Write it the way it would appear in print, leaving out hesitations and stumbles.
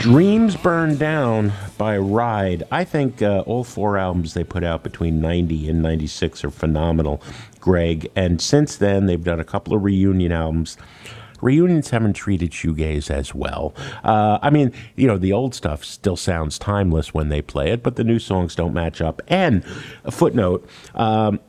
Dreams Burned Down by Ride. I think all four albums they put out between 90 and 96 are phenomenal, Greg. And since then, they've done a couple of reunion albums. Reunions haven't treated shoegaze as well. I mean, the old stuff still sounds timeless when they play it, but the new songs don't match up. And a footnote,